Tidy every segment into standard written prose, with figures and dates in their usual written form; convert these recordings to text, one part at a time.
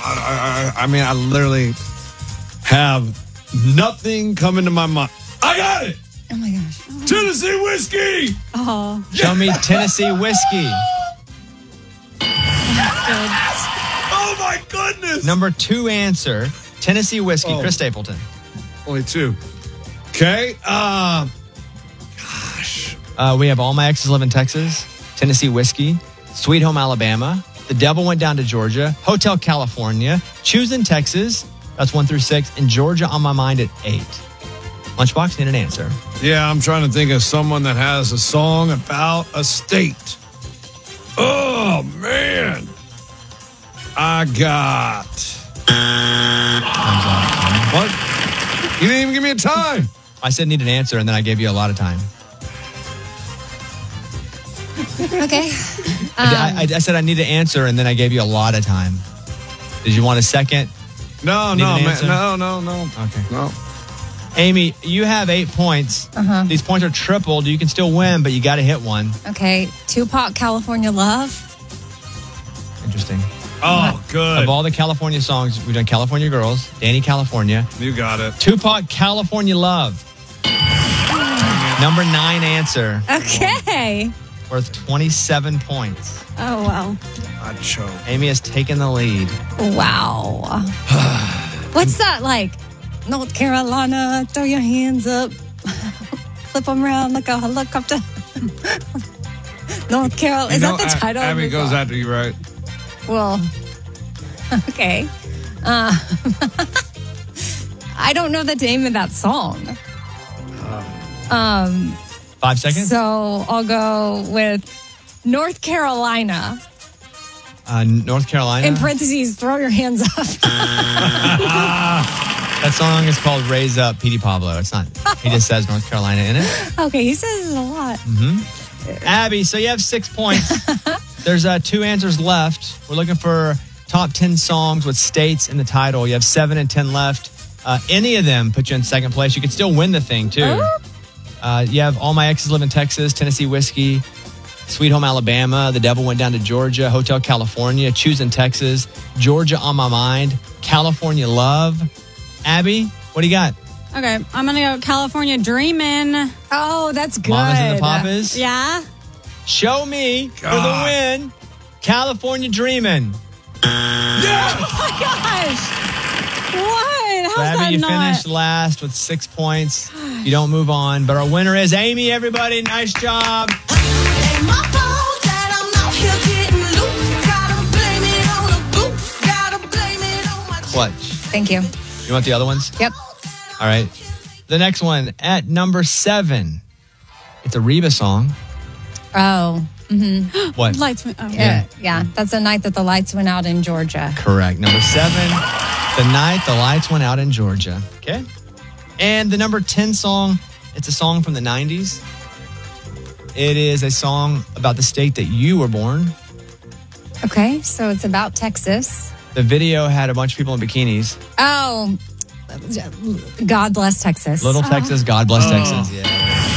I mean, I literally have nothing coming to my mind. I got it. Oh my gosh. Tennessee whiskey. Oh. Show me Tennessee whiskey. Oh my goodness. Number 2 answer, Tennessee whiskey. Oh. Chris Stapleton. Only 2. Okay. We have All My Exes Live in Texas, Tennessee whiskey, Sweet Home Alabama, The Devil Went Down to Georgia, Hotel California, Choosing Texas, that's 1 through 6, and Georgia on My Mind at 8. Lunchbox, need an answer. Yeah, I'm trying to think of someone that has a song about a state. Oh, man. I got... What? You didn't even give me a time. I said need an answer, and then I gave you a lot of time. Okay. I said I need an answer, and then I gave you a lot of time. Did you want a second? No, Need an man. answer? No. Okay. No. Amy, you have 8 points. These points are tripled. You can still win, but you got to hit one. Okay. Tupac, California Love. Interesting. Oh, good. Of all the California songs, we've done California Girls, Danny California. You got it. Tupac, California Love. Number 9 answer. Okay. Worth 27 points. Oh, wow. I choke. Amy has taken the lead. Wow. What's that like? North Carolina, throw your hands up. Flip them around like a helicopter. North Carolina. Is that the title of Abby the goes song? after you, right? Well, okay. I don't know the name of that song. 5 seconds? So I'll go with North Carolina. North Carolina. In parentheses, throw your hands up. That song is called Raise Up, Petey Pablo. It's not. He just says North Carolina in it. Okay, he says it a lot. Abby, so you have 6 points. There's 2 answers left. We're looking for top 10 songs with states in the title. You have 7 and 10 left. Any of them put you in second place. You can still win the thing, too. You have All My Exes Live in Texas, Tennessee Whiskey, Sweet Home Alabama, The Devil Went Down to Georgia, Hotel California, Choosing Texas, Georgia on My Mind, California Love. Abby, what do you got? Okay, I'm going to go California Dreamin'. Oh, that's good. Mamas and the Papas? Yeah. Show me for the win, California Dreamin'. Oh my gosh. What? How's Abby, that you not? finished last with 6 points. You don't move on, but our winner is Amy, everybody. Nice job. Clutch. Thank you. You want the other ones? Yep. All right. The next one at number 7. It's a Reba song. Oh. What? Lights went. Oh. Yeah. That's the night that the lights went out in Georgia. Correct. Number 7, the night the lights went out in Georgia. Okay. And the number 10 song, it's a song from the 90s. It is a song about the state that you were born. Okay, so it's about Texas. The video had a bunch of people in bikinis. Oh, God bless Texas. Little Texas, God bless Texas. Yeah.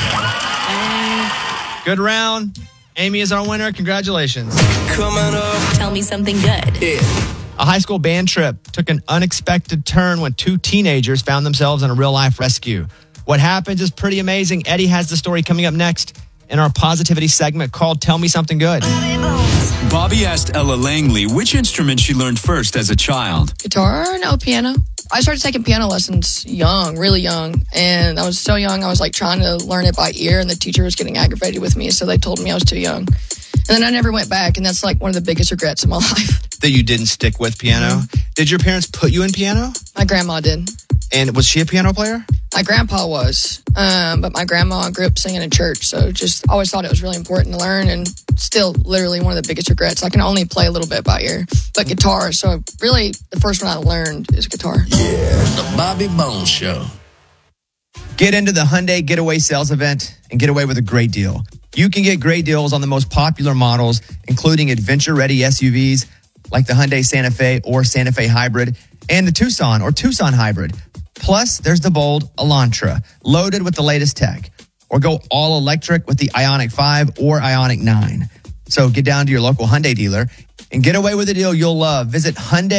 Good round. Amy is our winner. Congratulations. Tell me something good. A high school band trip took an unexpected turn when 2 teenagers found themselves in a real-life rescue. What happens is pretty amazing. Eddie has the story coming up next in our positivity segment called Tell Me Something Good. Bobby asked Ella Langley which instrument she learned first as a child. Guitar, no piano. I started taking piano lessons young, really young. And I was so young, I was like trying to learn it by ear, and the teacher was getting aggravated with me, so they told me I was too young. And then I never went back, and that's like one of the biggest regrets in my life. That you didn't stick with piano. Did your parents put you in piano? My grandma did. And was she a piano player? My grandpa was, but my grandma grew up singing in church, so just always thought it was really important to learn, and still literally one of the biggest regrets. I can only play a little bit by ear, but guitar, so really the first one I learned is guitar. The Bobby Bones Show. Get into the Hyundai Getaway Sales Event and get away with a great deal. You can get great deals on the most popular models, including adventure-ready SUVs like the Hyundai Santa Fe or Santa Fe Hybrid and the Tucson or Tucson Hybrid. Plus, there's the bold Elantra, loaded with the latest tech. Or go all electric with the Ioniq 5 or Ioniq 9. So get down to your local Hyundai dealer and get away with a deal you'll love. Visit Hyundai.